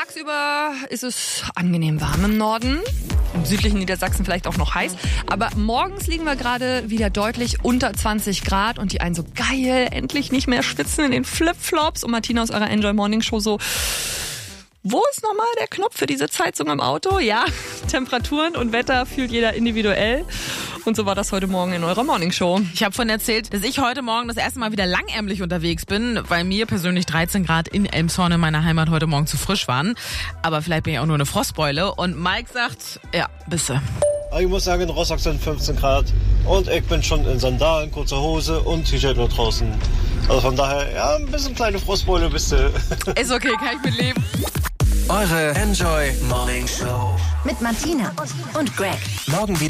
Tagsüber ist es angenehm warm im Norden. Im südlichen Niedersachsen vielleicht auch noch heiß. Aber morgens liegen wir gerade wieder deutlich unter 20 Grad und die einen so geil, endlich nicht mehr schwitzen in den Flipflops. Und Martina aus eurer Enjoy Morning Show so, wo ist nochmal der Knopf für diese Heizung im Auto? Ja, Temperaturen und Wetter fühlt jeder individuell. Und so war das heute Morgen in eurer Morning Show. Ich habe vorhin erzählt, dass ich heute Morgen das erste Mal wieder langärmlich unterwegs bin, weil mir persönlich 13 Grad in Elmshorn in meiner Heimat heute Morgen zu frisch waren. Aber vielleicht bin ich auch nur eine Frostbeule. Und Mike sagt, ja, bisse. Ich muss sagen, in Rostock sind 15 Grad und ich bin schon in Sandalen, kurzer Hose und T-Shirt nur draußen. Also von daher, ja, ein bisschen kleine Frostbeule bist du. Ist okay, kann ich mitleben. Eure Enjoy Morning Show. Mit Martina und Greg. Morgen wieder.